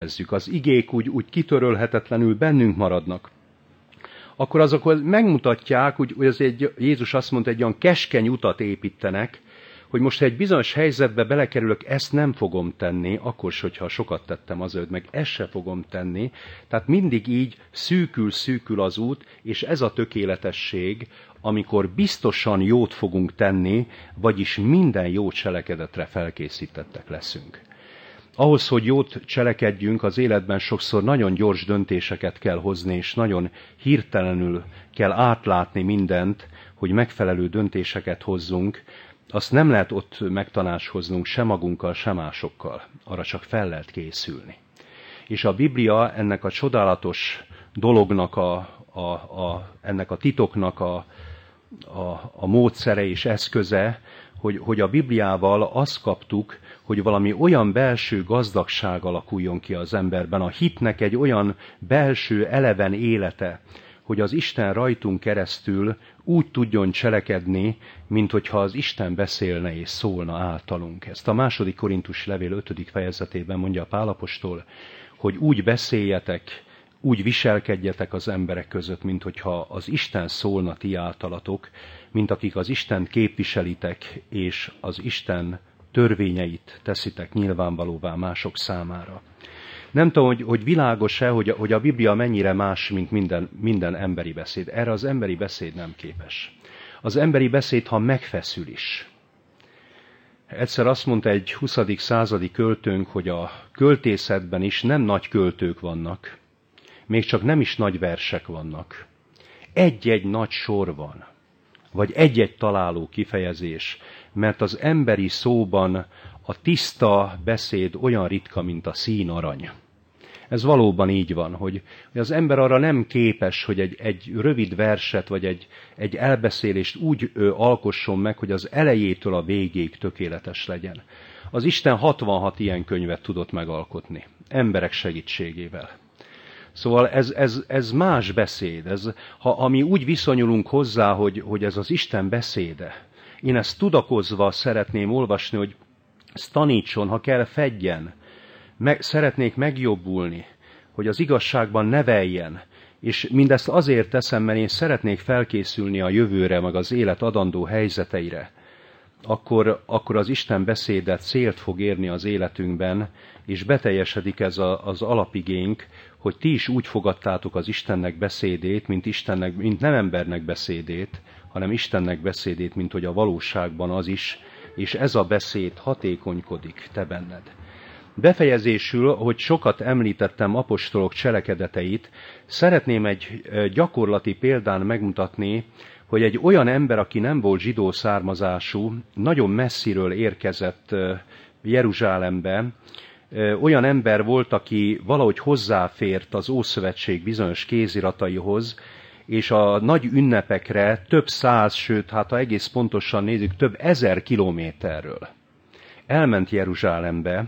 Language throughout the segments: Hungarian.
érezzük, az igék úgy kitörölhetetlenül bennünk maradnak, akkor azok megmutatják, hogy Jézus azt mondta, egy olyan keskeny utat építenek, hogy most, ha egy bizonyos helyzetbe belekerülök, ezt nem fogom tenni, akkor is, hogyha sokat tettem azért, meg ezt se fogom tenni. Tehát mindig így szűkül az út, és ez a tökéletesség, amikor biztosan jót fogunk tenni, vagyis minden jó cselekedetre felkészítettek leszünk. Ahhoz, hogy jót cselekedjünk, az életben sokszor nagyon gyors döntéseket kell hozni, és nagyon hirtelenül kell átlátni mindent, hogy megfelelő döntéseket hozzunk. Azt nem lehet ott megtanácskoznunk se magunkkal, se másokkal. Arra csak fel lehet készülni. És a Biblia ennek a csodálatos dolognak, ennek a titoknak a módszere és eszköze, hogy a Bibliával azt kaptuk, hogy valami olyan belső gazdagság alakuljon ki az emberben, a hitnek egy olyan belső eleven élete, hogy az Isten rajtunk keresztül úgy tudjon cselekedni, mint hogyha az Isten beszélne és szólna általunk. Ezt a 2. Korintus levél 5. fejezetében mondja Pál apostol, hogy úgy beszéljetek, úgy viselkedjetek az emberek között, mint hogyha az Isten szólna ti általatok, mint akik az Istent képviselitek, és az Isten törvényeit teszitek nyilvánvalóvá mások számára. Nem tudom, hogy világos-e, hogy a Biblia mennyire más, mint minden emberi beszéd. Erre az emberi beszéd nem képes. Az emberi beszéd, ha megfeszül is. Egyszer azt mondta egy 20. századi költőnk, hogy a költészetben is nem nagy költők vannak, még csak nem is nagy versek vannak. Egy-egy nagy sor van, vagy egy-egy találó kifejezés, mert az emberi szóban a tiszta beszéd olyan ritka, mint a színarany. Ez valóban így van, hogy az ember arra nem képes, hogy egy rövid verset, vagy egy elbeszélést úgy alkosson meg, hogy az elejétől a végéig tökéletes legyen. Az Isten 66 ilyen könyvet tudott megalkotni, emberek segítségével. Szóval ez más beszéd. Ha mi úgy viszonyulunk hozzá, hogy ez az Isten beszéde, én ezt tudakozva szeretném olvasni, hogy ezt tanítson, ha kell fedjen, szeretnék megjobbulni, hogy az igazságban neveljen, és mindezt azért teszem, mert én szeretnék felkészülni a jövőre, meg az élet adandó helyzeteire, akkor az Isten beszéde célt fog érni az életünkben, és beteljesedik ez az alapigénk, hogy ti is úgy fogadtátok az Istennek beszédét, mint nem embernek beszédét, hanem Istennek beszédét, mint hogy a valóságban az is, és ez a beszéd hatékonykodik te benned. Befejezésül, hogy sokat említettem apostolok cselekedeteit, szeretném egy gyakorlati példán megmutatni, hogy egy olyan ember, aki nem volt zsidó származású, nagyon messziről érkezett Jeruzsálembe, olyan ember volt, aki valahogy hozzáfért az Ószövetség bizonyos kézirataihoz, és a nagy ünnepekre több száz, sőt, hát ha egész pontosan nézzük, több 1000 kilométerről elment Jeruzsálembe,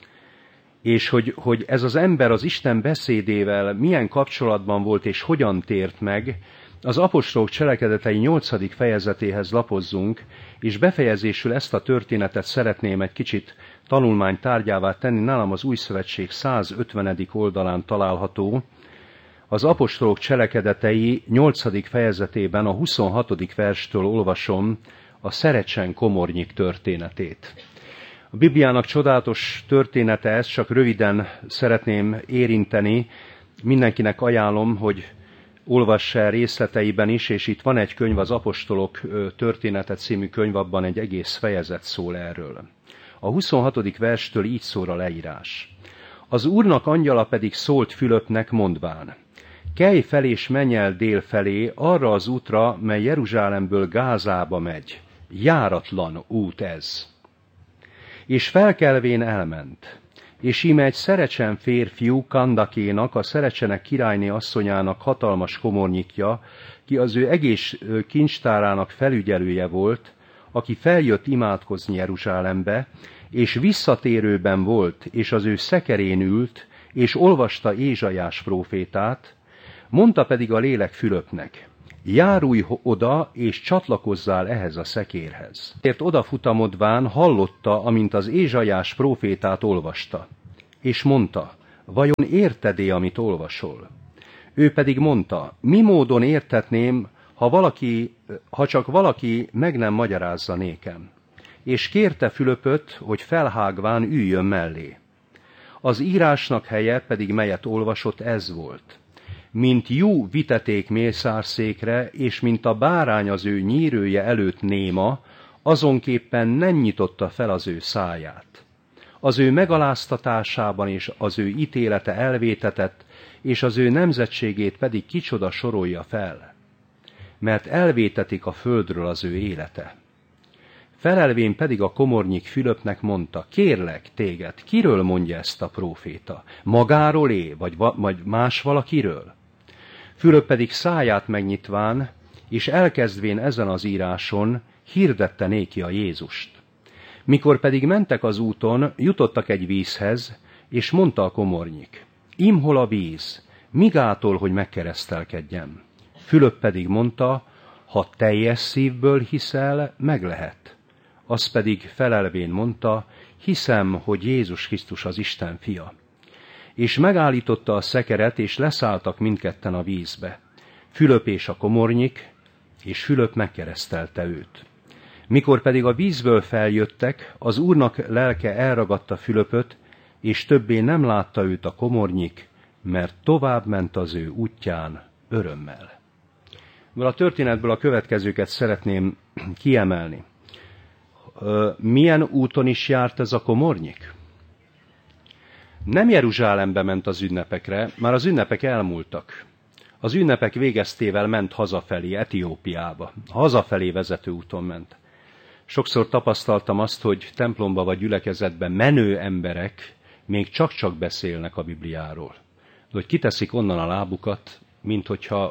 és hogy ez az ember az Isten beszédével milyen kapcsolatban volt, és hogyan tért meg, az apostolok cselekedetei 8. fejezetéhez lapozzunk, és befejezésül ezt a történetet szeretném egy kicsit tanulmány tárgyává tenni. Nálam az Új Szövetség 150. oldalán található, az apostolok cselekedetei 8. fejezetében a 26. verstől olvasom a Szerecsen komornyik történetét. A Bibliának csodálatos története ez, csak röviden szeretném érinteni. Mindenkinek ajánlom, hogy olvassa el részleteiben is, és itt van egy könyv, az Apostolok története című könyv, abban egy egész fejezet szól erről. A 26. verstől így szól a leírás. Az Úrnak angyala pedig szólt Fülöpnek mondván: kelj fel és menj el dél felé, arra az útra, mely Jeruzsálemből Gázába megy. Járatlan út ez. És felkelvén elment. És íme egy Szerecsen férfiú, Kandakénak, a Szerecsenek királyné asszonyának hatalmas komornyikja, ki az ő egész kincstárának felügyelője volt, aki feljött imádkozni Jeruzsálembe, és visszatérőben volt, és az ő szekerén ült, és olvasta Ézsaiás prófétát, mondta pedig a lélek Fülöpnek: járulj oda, és csatlakozzál ehhez a szekérhez. Ért odafutamodván hallotta, amint az Ézsaiás prófétát olvasta, és mondta: vajon érted-e, amit olvasol? Ő pedig mondta, mi módon értetném, ha csak valaki meg nem magyarázza nékem. És kérte Fülöpöt, hogy felhágván üljön mellé. Az írásnak helye pedig, melyet olvasott, ez volt. Mint jú viteték mészárszékre, és mint a bárány az ő nyírője előtt néma, azonképpen nem nyitotta fel az ő száját. Az ő megaláztatásában és az ő ítélete elvétetett, és az ő nemzetségét pedig kicsoda sorolja fel. Mert elvétetik a földről az ő élete. Felelvén pedig a komornyik Fülöpnek mondta, kérlek téged, kiről mondja ezt a próféta? Magáról vagy más valakiről? Fülöp pedig száját megnyitván, és elkezdvén ezen az íráson, hirdette néki a Jézust. Mikor pedig mentek az úton, jutottak egy vízhez, és mondta a komornyik, imhol a víz, migától, hogy megkeresztelkedjem. Fülöp pedig mondta, ha teljes szívből hiszel, meg lehet. Az pedig felelvén mondta, hiszem, hogy Jézus Krisztus az Isten fia. És megállította a szekeret, és leszálltak mindketten a vízbe. Fülöp és a komornyik, és Fülöp megkeresztelte őt. Mikor pedig a vízből feljöttek, az Úrnak lelke elragadta Fülöpöt, és többé nem látta őt a komornyik, mert tovább ment az ő útján örömmel. A történetből a következőket szeretném kiemelni. Milyen úton is járt ez a komornyik? Nem Jeruzsálembe ment az ünnepekre, már az ünnepek elmúltak. Az ünnepek végeztével ment hazafelé, Etiópiába. Hazafelé vezető úton ment. Sokszor tapasztaltam azt, hogy templomba vagy gyülekezetben menő emberek még csak-csak beszélnek a Bibliáról. De hogy kiteszik onnan a lábukat, mint hogyha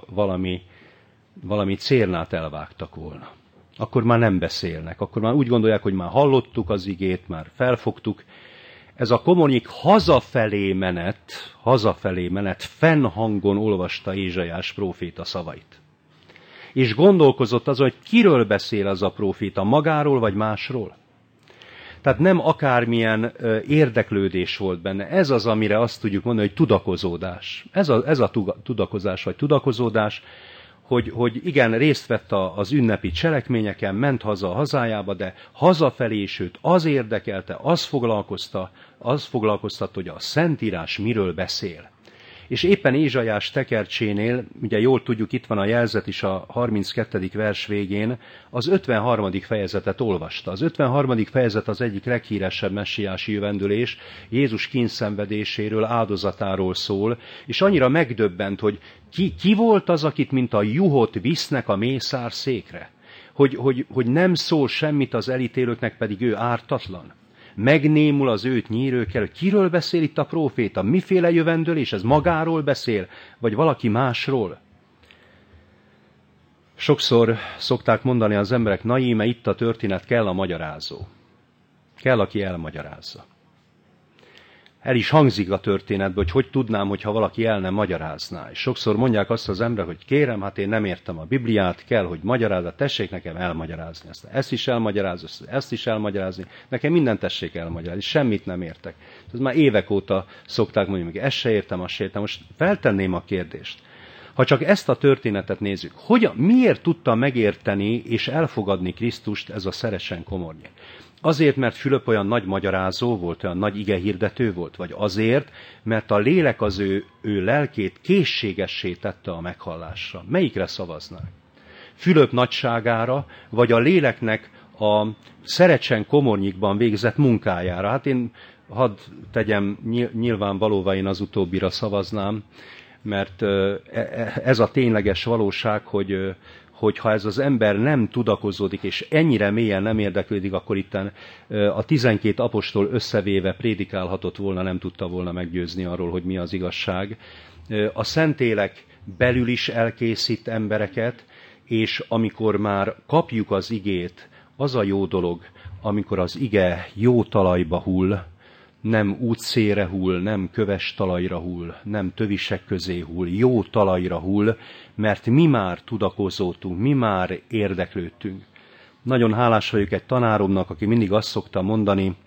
valami cérnát elvágtak volna. Akkor már nem beszélnek, akkor már úgy gondolják, hogy már hallottuk az igét, már felfogtuk. Ez a komornyik hazafelé menet, fennhangon olvasta Ézsaiás próféta szavait. És gondolkozott azon, hogy kiről beszél az a próféta, magáról vagy másról. Tehát nem akármilyen érdeklődés volt benne. Ez az, amire azt tudjuk mondani, hogy tudakozódás. Ez a tudakozás vagy tudakozódás, hogy igen, részt vett az ünnepi cselekményeken, ment haza a hazájába, de hazafelé is őt az érdekelte, az foglalkoztat, hogy a Szentírás miről beszél. És éppen Ézsaiás tekercsénél, ugye jól tudjuk, itt van a jelzet is a 32. vers végén, az 53. fejezetet olvasta. Az 53. fejezet az egyik leghíresebb messiási jövendőlés, Jézus kíndszenvedéséről, áldozatáról szól, és annyira megdöbbent, hogy ki volt az, akit mint a juhot visznek a mészárszékre? Hogy nem szól semmit az elítélőknek, pedig ő ártatlan. Megnémul az őt nyírőkkel, hogy kiről beszél itt a próféta, miféle jövendőlés, ez magáról beszél, vagy valaki másról. Sokszor szokták mondani az emberek, na íme itt a történet, kell a magyarázó. Kell, aki elmagyarázza. El is hangzik a történetben, hogy tudnám, hogyha valaki el nem magyarázná. És sokszor mondják azt az emberek, hogy kérem, hát én nem értem a Bibliát, kell, hogy magyarázza, tessék nekem elmagyarázni. Ezt is elmagyarázni, ezt is elmagyarázni. Nekem mindent tessék elmagyarázni, semmit nem értek. Ez már évek óta szokták mondani, hogy ezt se értem, azt se értem. Most feltenném a kérdést. Ha csak ezt a történetet nézzük, miért tudta megérteni és elfogadni Krisztust ez a szeresen komornyik? Azért, mert Fülöp olyan nagy magyarázó volt, olyan nagy igehirdető volt, vagy azért, mert a lélek az ő lelkét készségessé tette a meghallásra. Melyikre szavaznák? Fülöp nagyságára, vagy a léleknek a szerecsen komornyikban végzett munkájára? Hát én hadd tegyem nyilvánvalóvá, én az utóbbira szavaznám, mert ez a tényleges valóság, hogy ha ez az ember nem tudakozódik, és ennyire mélyen nem érdeklődik, akkor itten a 12 apostol összevéve prédikálhatott volna, nem tudta volna meggyőzni arról, hogy mi az igazság. A Szentlélek belül is elkészít embereket, és amikor már kapjuk az igét, az a jó dolog, amikor az ige jó talajba hull, nem útszére hull, nem köves talajra hull, nem tövisek közé hull, jó talajra hull, mert mi már tudakozódtunk, mi már érdeklődtünk. Nagyon hálás vagyok egy tanáromnak, aki mindig azt szokta mondani,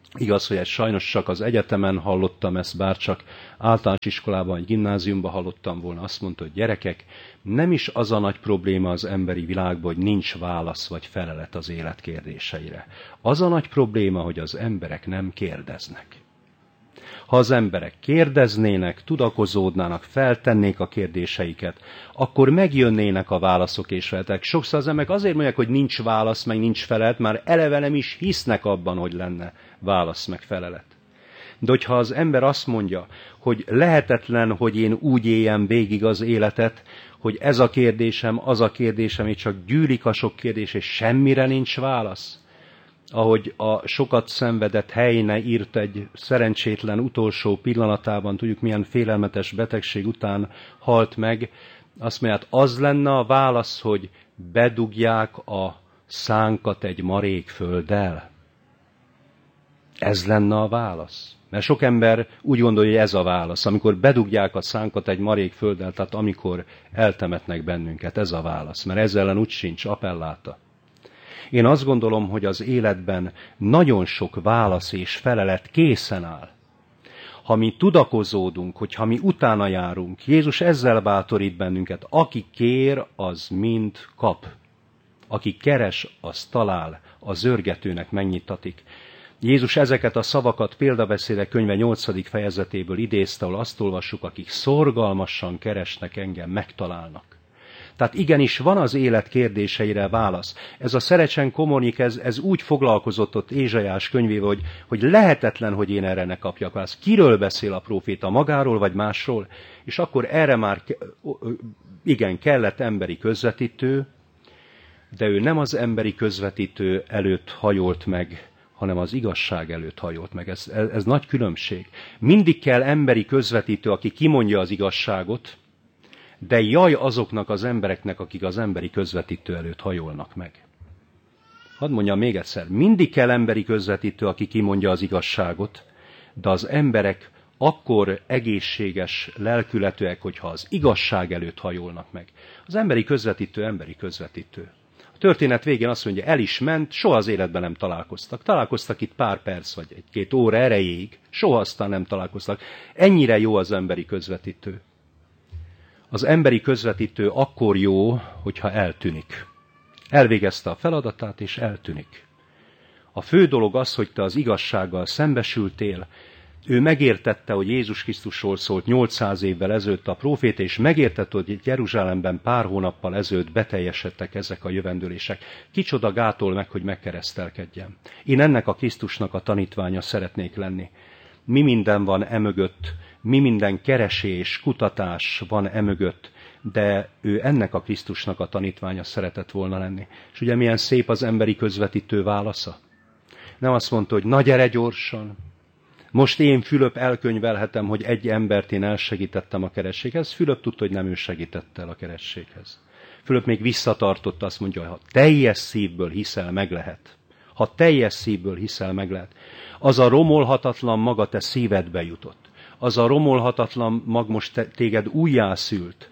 Igaz, hogy sajnos csak az egyetemen hallottam ezt, bár csak általános iskolában, vagy gimnáziumban hallottam volna, azt mondta, hogy gyerekek, nem is az a nagy probléma az emberi világban, hogy nincs válasz vagy felelet az élet kérdéseire. Az a nagy probléma, hogy az emberek nem kérdeznek. Ha az emberek kérdeznének, tudakozódnának, feltennék a kérdéseiket, akkor megjönnének a válaszok és feletek. Sokszor az emberek azért mondják, hogy nincs válasz, meg nincs felelet, már eleve nem is hisznek abban, hogy lenne válasz, meg felelet. De hogyha az ember azt mondja, hogy lehetetlen, hogy én úgy éljem végig az életet, hogy ez a kérdésem, az a kérdésem, és csak gyűlik a sok kérdés, és semmire nincs válasz, ahogy a sokat szenvedett Heine írt egy szerencsétlen utolsó pillanatában, tudjuk milyen félelmetes betegség után halt meg, azt mondja, hát az lenne a válasz, hogy bedugják a szánkat egy marék földdel. Ez lenne a válasz. Mert sok ember úgy gondolja, hogy ez a válasz, amikor bedugják a szánkat egy marék földdel, tehát amikor eltemetnek bennünket, ez a válasz. Mert ezzel ellen úgy sincs appelláta. Én azt gondolom, hogy az életben nagyon sok válasz és felelet készen áll. Ha mi tudakozódunk, hogyha mi utána járunk, Jézus ezzel bátorít bennünket, aki kér, az mind kap. Aki keres, az talál, a zörgetőnek megnyitatik. Jézus ezeket a szavakat Példabeszédek könyve 8. fejezetéből idézte, ahol azt olvassuk, akik szorgalmasan keresnek engem, megtalálnak. Tehát igenis van az élet kérdéseire válasz. Ez a Szerecsen Komornyik, ez úgy foglalkozott ott Ézsaiás könyvével, hogy lehetetlen, hogy én erre ne kapjak választ. Kiről beszél a próféta, magáról vagy másról? És akkor erre már igen, kellett emberi közvetítő, de ő nem az emberi közvetítő előtt hajolt meg, hanem az igazság előtt hajolt meg. Ez nagy különbség. Mindig kell emberi közvetítő, aki kimondja az igazságot, de jaj azoknak az embereknek, akik az emberi közvetítő előtt hajolnak meg. Hadd mondjam még egyszer, mindig kell emberi közvetítő, aki kimondja az igazságot, de az emberek akkor egészséges lelkületűek, hogyha az igazság előtt hajolnak meg. Az emberi közvetítő emberi közvetítő. A történet végén azt mondja, el is ment, soha az életben nem találkoztak. Találkoztak itt pár perc vagy egy-két óra erejéig, soha aztán nem találkoztak. Ennyire jó az emberi közvetítő. Az emberi közvetítő akkor jó, hogyha eltűnik. Elvégezte a feladatát, és eltűnik. A fő dolog az, hogy te az igazsággal szembesültél, ő megértette, hogy Jézus Krisztusról szólt 800 évvel ezelőtt a próféta, és megértette, hogy itt Jeruzsálemben pár hónappal ezelőtt beteljesedtek ezek a jövendőlések. Kicsoda gátol meg, hogy megkeresztelkedjem. Én ennek a Krisztusnak a tanítványa szeretnék lenni. Mi minden van emögött, mi minden keresés, kutatás van emögött, de ő ennek a Krisztusnak a tanítványa szeretett volna lenni. És ugye milyen szép az emberi közvetítő válasza? Nem azt mondta, hogy na gyere gyorsan, most én, Fülöp, elkönyvelhetem, hogy egy embert én elsegítettem a kerességhez. Fülöp tudta, hogy nem ő segítette el a kerességhez. Fülöp még visszatartotta, azt mondja, hogy ha teljes szívből hiszel, meg lehet. Ha teljes szívből hiszel, meg lehet. Az a romolhatatlan maga te szívedbe jutott. Az a romolhatatlan mag most téged újjászült.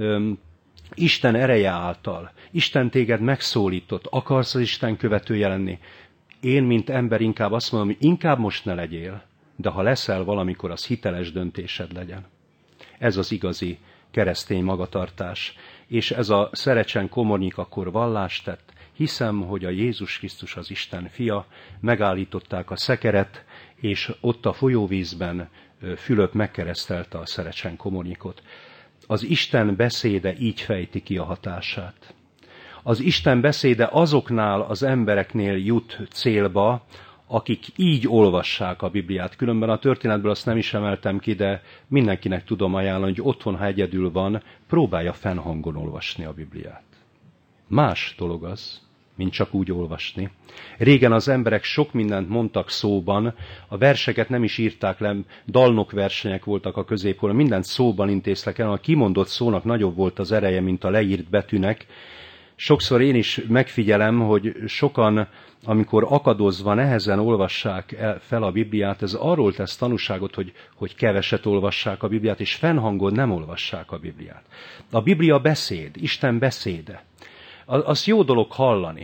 Isten ereje által. Isten téged megszólított. Akarsz az Isten követője lenni? Én, mint ember inkább azt mondom, hogy inkább most ne legyél, de ha leszel valamikor, az hiteles döntésed legyen. Ez az igazi keresztény magatartás. És ez a Szerecsen Komornyik akkor vallást tett. Hiszem, hogy a Jézus Krisztus az Isten fia, megállították a szekeret, és ott a folyóvízben Fülöp megkeresztelte a Szerecsen Komornyikot. Az Isten beszéde így fejti ki a hatását. Az Isten beszéde azoknál az embereknél jut célba, akik így olvassák a Bibliát. Különben a történetből azt nem is emeltem ki, de mindenkinek tudom ajánlani, hogy otthon, ha egyedül van, próbálja fennhangon olvasni a Bibliát. Más dolog az, mint csak úgy olvasni. Régen az emberek sok mindent mondtak szóban, a verseket nem is írták le, dalnokversenyek voltak a középkorban, mindent szóban intéztek el, a kimondott szónak nagyobb volt az ereje, mint a leírt betűnek. Sokszor én is megfigyelem, hogy sokan, amikor akadozva nehezen olvassák fel a Bibliát, ez arról tesz tanúságot, hogy keveset olvassák a Bibliát, és fennhangon nem olvassák a Bibliát. A Biblia beszéd, Isten beszéde. Az jó dolog hallani.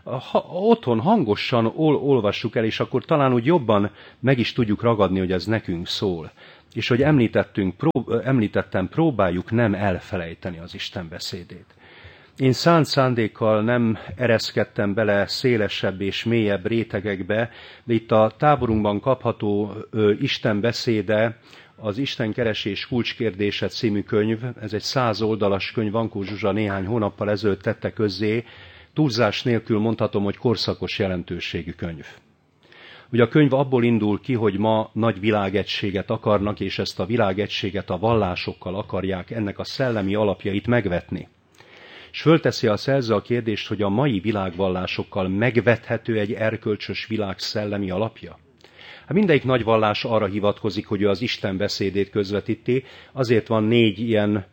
otthon hangosan olvassuk el, és akkor talán úgy jobban meg is tudjuk ragadni, hogy ez nekünk szól. És hogy említettem, próbáljuk nem elfelejteni az Isten beszédét. Én szánt szándékkal nem ereszkedtem bele szélesebb és mélyebb rétegekbe, de itt a táborunkban kapható Isten beszéde, az Istenkeresés kulcskérdése című könyv, ez egy 100 oldalas könyv, Vankó Zsuzsa néhány hónappal ezelőtt tette közzé, túlzás nélkül mondhatom, hogy korszakos jelentőségű könyv. Ugye a könyv abból indul ki, hogy ma nagy világegységet akarnak, és ezt a világegységet a vallásokkal akarják ennek a szellemi alapjait megvetni. És fölteszi a szerző a kérdést, hogy a mai világvallásokkal megvethető egy erkölcsös világ szellemi alapja? Hát mindegyik nagy vallás arra hivatkozik, hogy ő az Isten beszédét közvetíti, azért van 4 ilyen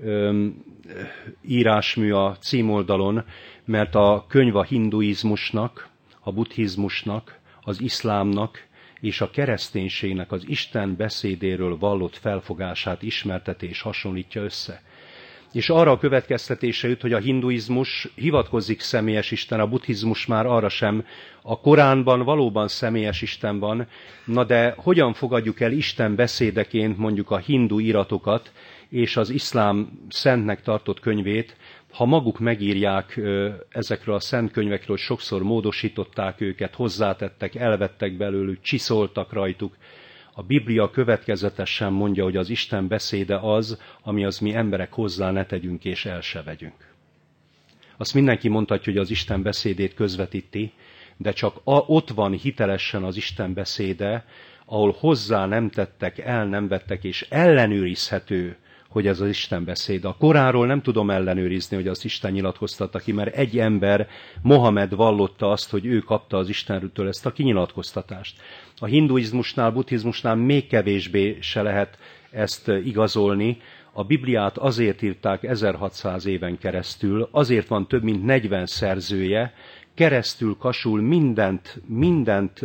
írásmű a címoldalon, mert a könyv a hinduizmusnak, a buddhizmusnak, az iszlámnak és a kereszténységnek az Isten beszédéről vallott felfogását ismerteti és hasonlítja össze. És arra a következtetésre jut, hogy a hinduizmus hivatkozik személyes Istenre, a buddhizmus már arra sem. A Koránban valóban személyes Isten van, na de hogyan fogadjuk el Isten beszédeként mondjuk a hindu iratokat és az iszlám szentnek tartott könyvét, ha maguk megírják ezekről a szent könyvekről, hogy sokszor módosították őket, hozzátettek, elvettek belőlük, csiszoltak rajtuk. A Biblia következetesen mondja, hogy az Isten beszéde az, ami az mi emberek hozzá ne tegyünk és el se vegyünk. Azt mindenki mondhatja, hogy az Isten beszédét közvetíti, de csak ott van hitelesen az Isten beszéde, ahol hozzá nem tettek, el nem vettek, és ellenőrizhető, hogy ez az Isten beszéd. A Koránról nem tudom ellenőrizni, hogy az Isten nyilatkoztatta ki, mert egy ember, Mohamed vallotta azt, hogy ő kapta az Istenről ezt a kinyilatkoztatást. A hinduizmusnál, buddhizmusnál még kevésbé se lehet ezt igazolni. A Bibliát azért írták 1600 éven keresztül, azért van több mint 40 szerzője, keresztül kasul mindent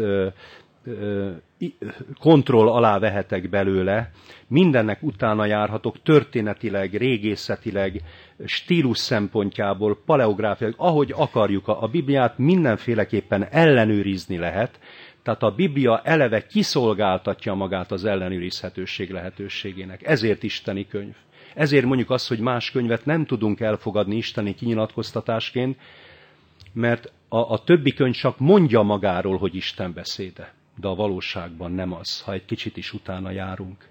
kontroll alá vehetek belőle, mindennek utána járhatok történetileg, régészetileg, stílus szempontjából, paleográfiailag, ahogy akarjuk. A Bibliát mindenféleképpen ellenőrizni lehet, tehát a Biblia eleve kiszolgáltatja magát az ellenőrizhetőség lehetőségének. Ezért isteni könyv. Ezért mondjuk azt, hogy más könyvet nem tudunk elfogadni isteni kinyilatkoztatásként, mert a többi könyv csak mondja magáról, hogy Isten beszéde. De a valóságban nem az, ha egy kicsit is utána járunk.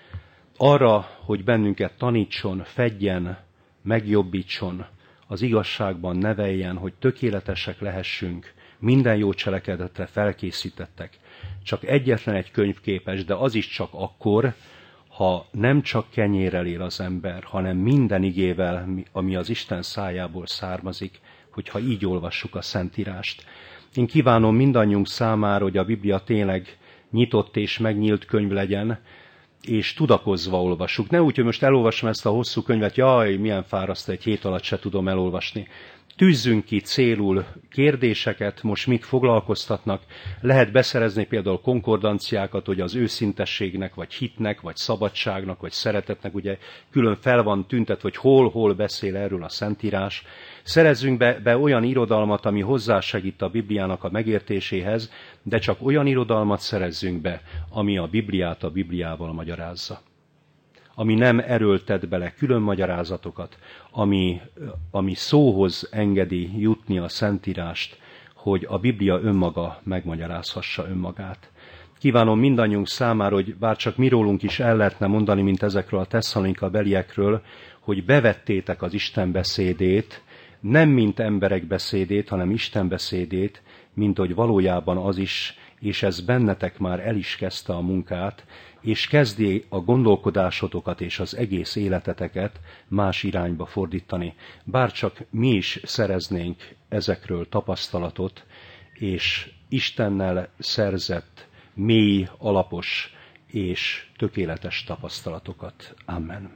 Arra, hogy bennünket tanítson, fedjen, megjobbítson, az igazságban neveljen, hogy tökéletesek lehessünk, minden jó cselekedetre felkészítettek. Csak egyetlen egy könyv képes, de az is csak akkor, ha nem csak kenyérrel él az ember, hanem minden igével, ami az Isten szájából származik, hogyha így olvassuk a Szentírást. Én kívánom mindannyiunk számára, hogy a Biblia tényleg nyitott és megnyílt könyv legyen, és tudakozva olvassuk. Ne úgy, hogy most elolvasom ezt a hosszú könyvet, jaj, milyen fárasztó, egy hét alatt se tudom elolvasni. Tűzzünk ki célul kérdéseket, most mit foglalkoztatnak. Lehet beszerezni például konkordanciákat, hogy az őszintességnek, vagy hitnek, vagy szabadságnak, vagy szeretetnek, ugye külön fel van tüntet, hogy hol beszél erről a Szentírás. Szerezzünk be olyan irodalmat, ami hozzásegít a Bibliának a megértéséhez, de csak olyan irodalmat szerezzünk be, ami a Bibliát a Bibliával magyarázza. Ami nem erőltet bele külön magyarázatokat, ami szóhoz engedi jutni a Szentírást, hogy a Biblia önmaga megmagyarázhassa önmagát. Kívánom mindannyiunk számára, hogy bár csak mi rólunk is el lehetne mondani, mint ezekről a Tesszalonika beliekről, hogy bevettétek az Isten beszédét, nem mint emberek beszédét, hanem Isten beszédét, mint hogy valójában az is, és ez bennetek már el is kezdte a munkát, és kezdi a gondolkodásotokat és az egész életeteket más irányba fordítani. Bárcsak mi is szereznénk ezekről tapasztalatot, és Istennel szerzett, mély, alapos és tökéletes tapasztalatokat. Amen.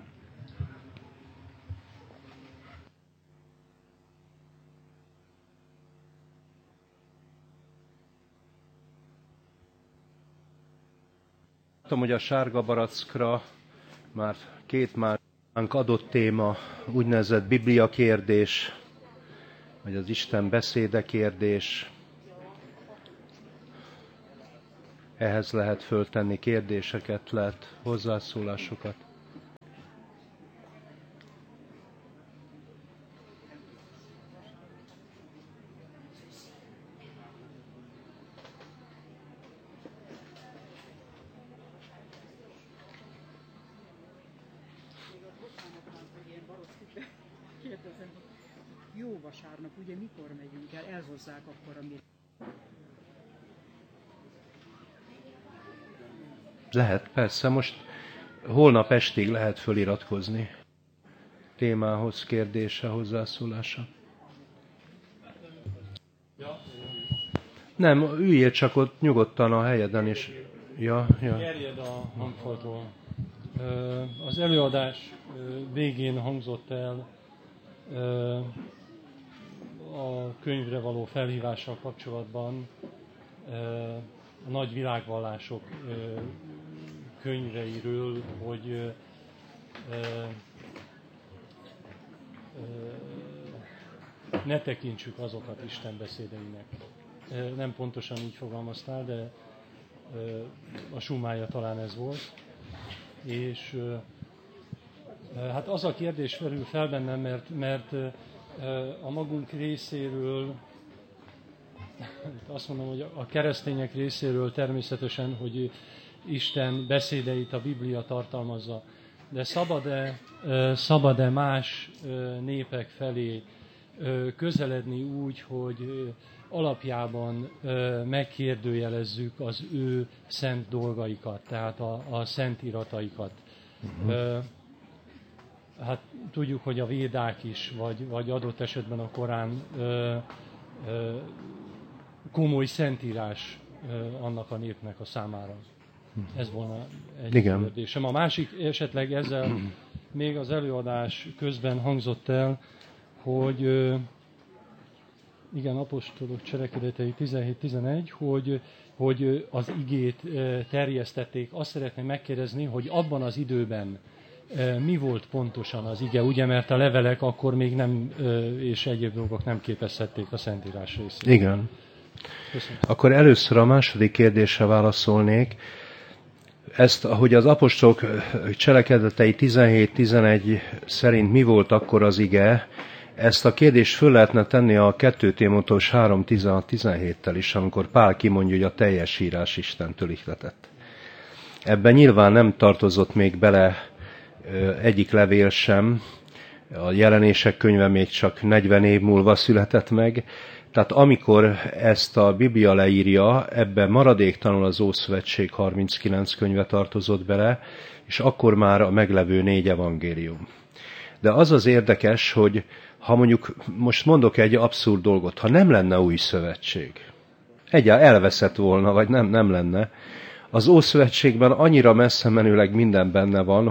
Látom, hogy a sárga barackra már 2 másnk adott téma, úgynevezett Biblia kérdés, vagy az Isten beszéde kérdés. Ehhez lehet föltenni kérdéseket, lehet hozzászólásokat. Jó vasárnap, ugye mikor megyünk el, elhozzák akkor a mi... Lehet, persze, most holnap estig lehet föliratkozni. Témához, kérdése, hozzászólása. Nem, üljél csak ott nyugodtan a helyeden, és... Ja. Gerjed a hangfaltól. Az előadás végén hangzott el a könyvre való felhívással kapcsolatban a nagy világvallások könyveiről, hogy ne tekintsük azokat Isten beszédeinek. Nem pontosan így fogalmaztál, de a sumája talán ez volt. És hát az a kérdés felül fel bennem, mert a magunk részéről, azt mondom, hogy a keresztények részéről természetesen, hogy Isten beszédeit a Biblia tartalmazza, de szabad-e más népek felé közeledni úgy, hogy alapjában megkérdőjelezzük az ő szent dolgaikat, tehát a szent irataikat. Hát tudjuk, hogy a védák is, vagy adott esetben a Korán komoly szentírás annak a népnek a számára. Ez volna egy kérdésem. A másik esetleg ezzel még az előadás közben hangzott el, hogy igen, apostolok cselekedetei 17-11, hogy az igét terjesztették. Azt szeretném megkérdezni, hogy abban az időben mi volt pontosan az ige, ugye, mert a levelek akkor még nem, és egyéb dolgok nem képezhették a Szentírás részét. Igen. Köszönöm. Akkor először a második kérdésre válaszolnék. Ezt, ahogy az apostolok cselekedetei 17-11 szerint mi volt akkor az ige, ezt a kérdést föl lehetne tenni a 2 Tímóteus 3:16-17-tel is, amikor Pál kimondja, hogy a teljes írás Istentől ihletett. Ebben nyilván nem tartozott még bele egyik levél sem, a Jelenések könyve még csak 40 év múlva született meg, tehát amikor ezt a Biblia leírja, ebben maradéktalanul az Ószövetség 39 könyve tartozott bele, és akkor már a meglevő 4 evangélium. De az az érdekes, hogy ha mondjuk, most mondok egy abszurd dolgot, ha nem lenne új szövetség, egyáltalán elveszett volna, vagy nem lenne, az Ószövetségben annyira messze menőleg minden benne van,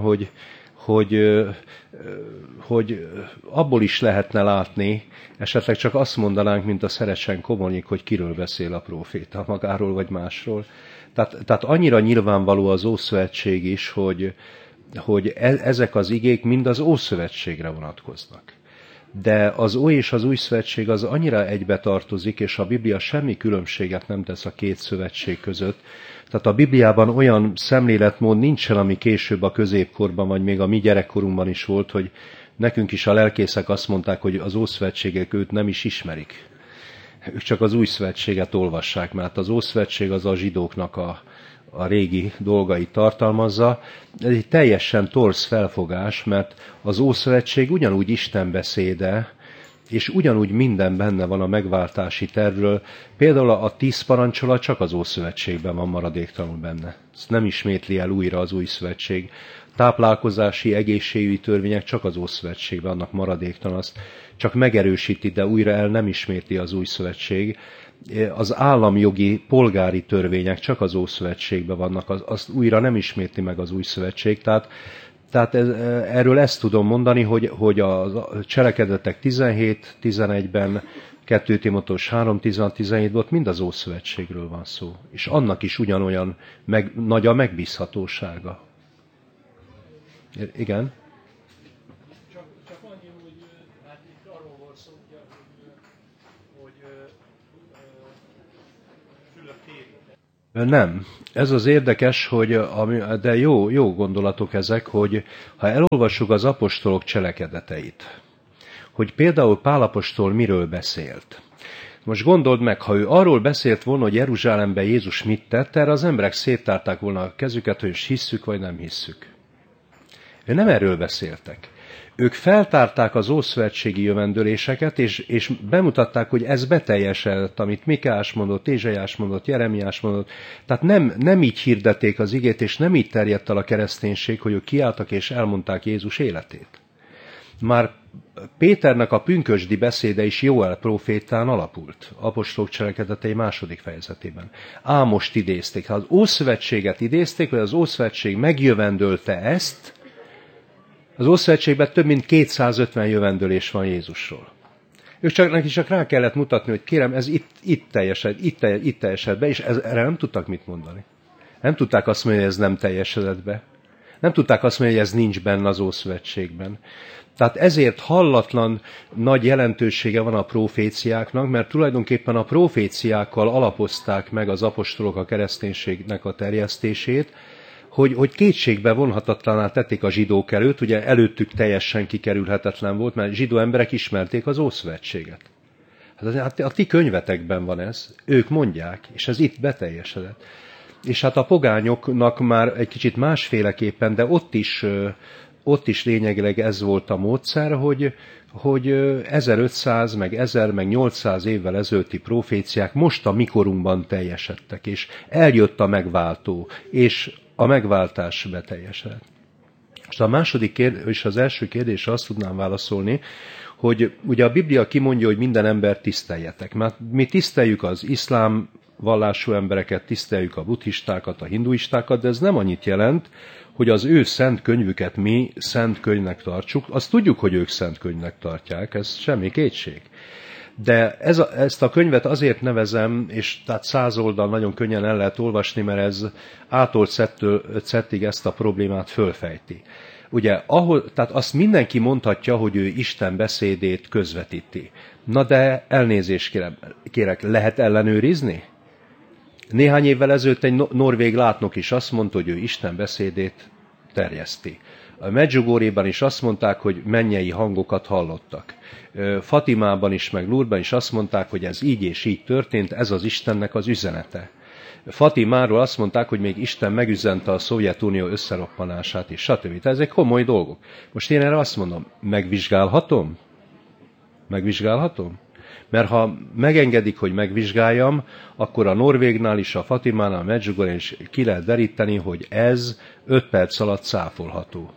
hogy abból is lehetne látni, esetleg csak azt mondanánk, mint a Szerecsen Komornyik, hogy kiről beszél a próféta, magáról vagy másról. Tehát annyira nyilvánvaló az Ószövetség is, hogy ezek az igék mind az Ószövetségre vonatkoznak. De az Ój és az Új Szövetség az annyira egybe tartozik, és a Biblia semmi különbséget nem tesz a két szövetség között. Tehát a Bibliában olyan szemléletmód nincsen, ami később a középkorban, vagy még a mi gyerekkorunkban is volt, hogy nekünk is a lelkészek azt mondták, hogy az Ószövetségek őt nem is ismerik. Ők csak az Új Szövetséget olvassák, mert az Ószövetség az a zsidóknak a régi dolgait tartalmazza. Ez egy teljesen torz felfogás, mert az Ószövetség ugyanúgy Isten beszéde, és ugyanúgy minden benne van a megváltási tervről. Például a 10 parancsolat csak az Ószövetségben van maradéktalanul benne. Ezt nem ismétli el újra az Új Szövetség. Táplálkozási, egészségügyi törvények csak az Ószövetségben vannak maradéktalan. Azt csak megerősíti, de újra el nem ismétli az Új Szövetség. Az államjogi, polgári törvények csak az Ószövetségben vannak, azt újra nem ismétli meg az Új Szövetség. Tehát erről ezt tudom mondani, hogy a cselekedetek 17-11-ben, 2 Tímóteus 3:16-17 volt, mind az Ószövetségről van szó. És annak is ugyanolyan nagy a megbízhatósága. Igen? Csak annyi, hogy hát itt arról volt szó, hogy Nem. Ez az érdekes, hogy de jó gondolatok ezek, hogy ha elolvassuk az apostolok cselekedeteit, hogy például Pál apostol miről beszélt. Most gondold meg, ha ő arról beszélt volna, hogy Jeruzsálemben Jézus mit tett, erre az emberek széttárták volna a kezüket, hogy hisszük vagy nem hisszük. Ő nem erről beszéltek. Ők feltárták az ószövetségi jövendőléseket, és bemutatták, hogy ez beteljesedett, amit Mikeás mondott, Ézsaiás mondott, Jeremiás mondott. Tehát nem így hirdették az igét, és nem így terjedt el a kereszténység, hogy ők kiálltak és elmondták Jézus életét. Már Péternek a pünkösdi beszéde is Jóel prófétán alapult, apostolok cselekedetei 2. fejezetében. Ámost idézték. Ha az Ószövetséget idézték, vagy az Ószövetség megjövendölte ezt, az Ószövetségben több mint 250 jövendőlés van Jézusról. Neki csak rá kellett mutatni, hogy kérem, ez itt teljesedett be, és erre nem tudtak mit mondani. Nem tudták azt mondani, hogy ez nem teljesedett be. Nem tudták azt mondani, hogy ez nincs benne az Ószövetségben. Tehát ezért hallatlan nagy jelentősége van a proféciáknak, mert tulajdonképpen a proféciákkal alapozták meg az apostolok a kereszténységnek a terjesztését, hogy kétségbe vonhatatlaná tették a zsidók előtt, ugye előttük teljesen kikerülhetetlen volt, mert zsidó emberek ismerték az Ószövetséget. Hát a ti könyvetekben van ez, ők mondják, és ez itt beteljesedett. És hát a pogányoknak már egy kicsit másféleképpen, de ott is lényegileg ez volt a módszer, hogy 1500, meg 1000, meg 800 évvel ezelőtti proféciák most a mikorunkban teljesedtek, és eljött a megváltó, és a megváltás beteljesedett. És a második és az első kérdésre azt tudnám válaszolni, hogy ugye a Biblia kimondja, hogy minden ember tiszteljetek. Mert mi tiszteljük az iszlám vallású embereket, tiszteljük a buddhistákat, a hinduistákat, de ez nem annyit jelent, hogy az ő szent könyvüket mi szent könyvnek tartsuk. Azt tudjuk, hogy ők szent könyvnek tartják, ez semmi kétség. De ezt a könyvet azért nevezem, és tehát 100 oldal nagyon könnyen el lehet olvasni, mert ez A-tól Z-ig ezt a problémát fölfejti. Ugye, tehát azt mindenki mondhatja, hogy ő Isten beszédét közvetíti. Na de elnézést kérek, lehet ellenőrizni? Néhány évvel ezelőtt egy norvég látnok is azt mondta, hogy ő Isten beszédét terjeszti. A Medjugorjében is azt mondták, hogy mennyei hangokat hallottak. Fatimában is, meg Lourdesban is azt mondták, hogy ez így és így történt, ez az Istennek az üzenete. Fatimáról azt mondták, hogy még Isten megüzente a Szovjetunió összeroppanását, és stb. Tehát ezek komoly dolgok. Most én erre azt mondom, megvizsgálhatom? Megvizsgálhatom? Mert ha megengedik, hogy megvizsgáljam, akkor a Norvégnál is, a Fatimánál, a Medjugorján is ki lehet deríteni, hogy ez 5 perc alatt cáfolható.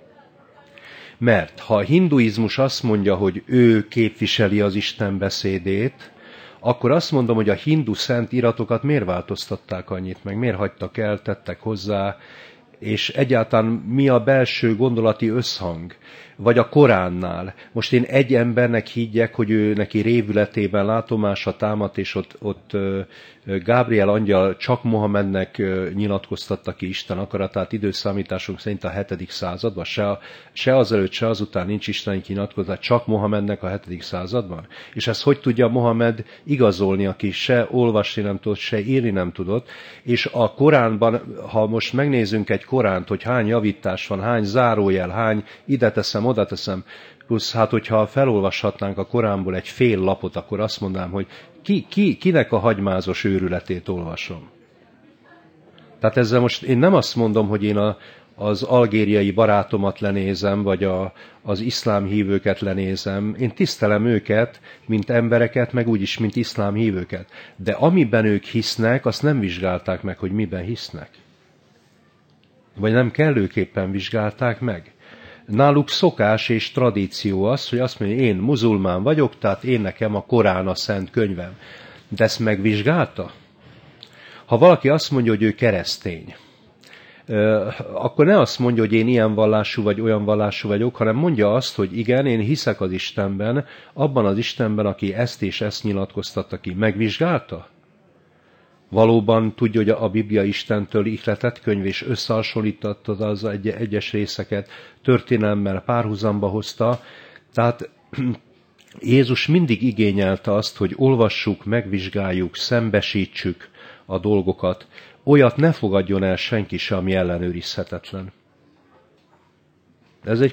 Mert ha a hinduizmus azt mondja, hogy ő képviseli az Isten beszédét, akkor azt mondom, hogy a hindu szent iratokat miért változtatták annyit, meg miért hagytak el, tettek hozzá, és egyáltalán mi a belső gondolati összhang, vagy a Koránnál. Most én egy embernek higgyek, hogy ő neki révületében látomása támadt, és ott Gábriel angyal csak Mohamednek nyilatkoztatta ki Isten akaratát, időszámításunk szerint a 7. században, se azelőtt, se azután nincs isteni nyilatkozat, csak Mohamednek a 7. században. És ezt hogy tudja Mohamed igazolni, aki se olvasni nem tudott, se írni nem tudott, és a Koránban, ha most megnézzünk egy Koránt, hogy hány javítás van, hány zárójel, hány ide teszem, oda teszem, plusz hát, hogyha felolvashatnánk a Koránból egy fél lapot, akkor azt mondanám, hogy kinek a hagymázos őrületét olvasom. Tehát ezzel most én nem azt mondom, hogy én az algériai barátomat lenézem, vagy az iszlám hívőket lenézem. Én tisztelem őket, mint embereket, meg úgyis, mint iszlám hívőket. De amiben ők hisznek, azt nem vizsgálták meg, hogy miben hisznek. Vagy nem kellőképpen vizsgálták meg. Náluk szokás és tradíció az, hogy azt mondja, én muzulmán vagyok, tehát én nekem a Korán a szent könyvem. De ezt megvizsgálta? Ha valaki azt mondja, hogy ő keresztény, akkor ne azt mondja, hogy én ilyen vallású vagy olyan vallású vagyok, hanem mondja azt, hogy igen, én hiszek az Istenben, abban az Istenben, aki ezt és ezt nyilatkoztatta ki. Megvizsgálta? Valóban tudja, hogy a Biblia Istentől ihletett könyv, és összehasonlította az egyes részeket, történelemmel párhuzamba hozta. Tehát Jézus mindig igényelte azt, hogy olvassuk, megvizsgáljuk, szembesítsük a dolgokat. olyat ne fogadjon el senki se, ami ellenőrizhetetlen. Ez egy